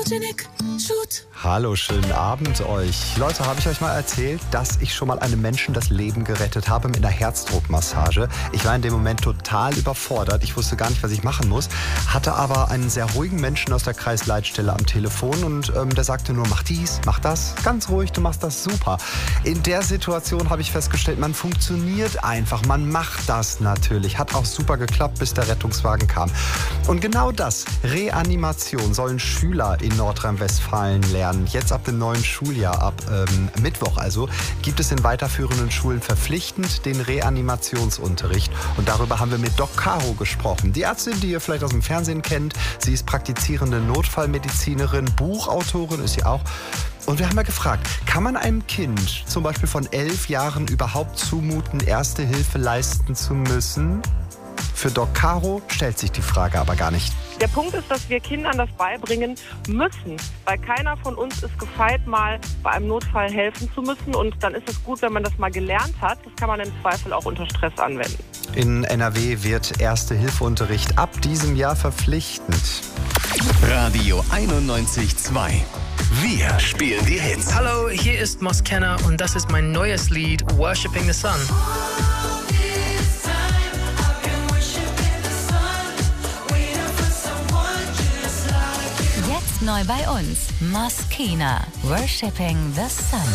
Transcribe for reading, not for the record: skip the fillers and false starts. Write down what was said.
Hallo, schönen Abend euch. Leute, habe ich euch mal erzählt, dass ich schon mal einem Menschen das Leben gerettet habe mit einer Herzdruckmassage? Ich war in dem Moment total überfordert. Ich wusste gar nicht, was ich machen muss, hatte aber einen sehr ruhigen Menschen aus der Kreisleitstelle am Telefon und der sagte nur, mach dies, mach das, ganz ruhig, du machst das super. In der Situation habe ich festgestellt, man funktioniert einfach, man macht das natürlich. Hat auch super geklappt, bis der Rettungswagen kam. Und genau das, Reanimation, sollen Schüler in Nordrhein-Westfalen lernen. Jetzt ab dem neuen Schuljahr, ab Mittwoch also, gibt es in weiterführenden Schulen verpflichtend den Reanimationsunterricht. Und darüber haben wir mit Doc Caro gesprochen. Die Ärztin, die ihr vielleicht aus dem Fernsehen kennt. Sie ist praktizierende Notfallmedizinerin, Buchautorin ist sie auch. Und wir haben mal gefragt, kann man einem Kind zum Beispiel von 11 Jahren überhaupt zumuten, Erste Hilfe leisten zu müssen? Für Doc Caro stellt sich die Frage aber gar nicht. Der Punkt ist, dass wir Kindern das beibringen müssen, weil keiner von uns ist gefeit, mal bei einem Notfall helfen zu müssen. Und dann ist es gut, wenn man das mal gelernt hat. Das kann man im Zweifel auch unter Stress anwenden. In NRW wird Erste-Hilfe-Unterricht ab diesem Jahr verpflichtend. Radio 91.2. Wir spielen die Hits. Hallo, hier ist Moskenna und das ist mein neues Lied Worshipping the Sun. Jetzt neu bei uns, Moskenna, Worshipping the Sun.